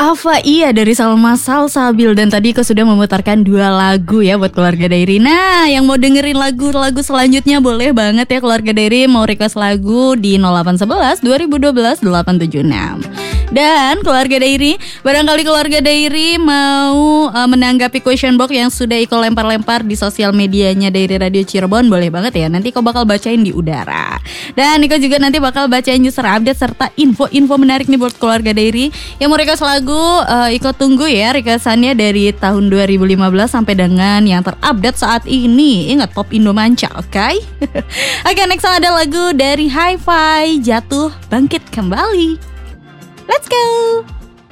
Apa iya dari Salma Salsabil. Dan tadi Iko sudah memutarkan 2 lagu ya buat Keluarga Dairi. Nah yang mau dengerin lagu-lagu selanjutnya boleh banget ya Keluarga Dairi mau request lagu di 0811 2012 876. Dan Keluarga Dairi, barangkali Keluarga Dairi mau menanggapi question box yang sudah Iko lempar-lempar di sosial medianya Dairi Radio Cirebon, boleh banget ya. Nanti Iko bakal bacain di udara. Dan Iko juga nanti bakal bacain user update serta info-info menarik nih buat Keluarga Dairi. Yang mau request lagu, Iko tunggu ya requestannya dari tahun 2015 sampai dengan yang terupdate saat ini. Ingat Pop Indo Manca, oke? Oke, next ada lagu dari Hi-Fi, Jatuh Bangkit Kembali. Let's go.